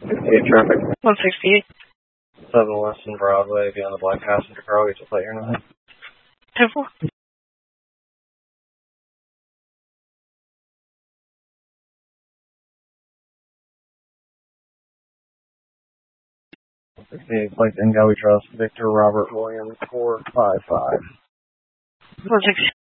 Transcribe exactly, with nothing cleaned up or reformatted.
fifty-eight traffic. one sixty-eight. seven Weston Broadway, be on the black passenger car, get to play your nine. ten four. sixty-eight, flight to Ingal, we trust. Victor Robert Williams, four five five. one sixty.